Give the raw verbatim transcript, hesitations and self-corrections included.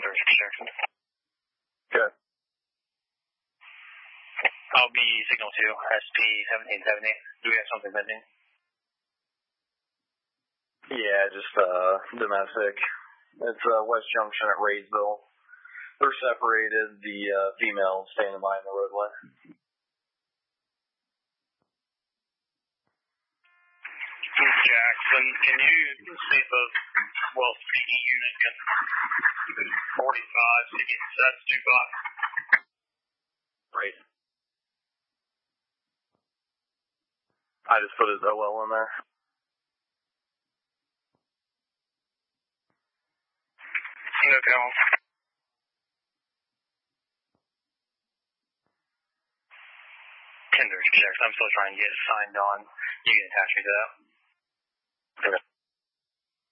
Kendrick Jackson. Good. I'll be signal two, S P seventeen seventy. Do we have something pending? Yeah, just uh, domestic. It's uh, West Junction at Raysville. They're separated. The uh, female standing by in the roadway. Jackson, can you see the, well, speaking unit can forty-five, that's two box. Right. I just put his O L in there. No count. Kendrick Jackson, I'm still trying to get signed on. You can attach me to that. Okay.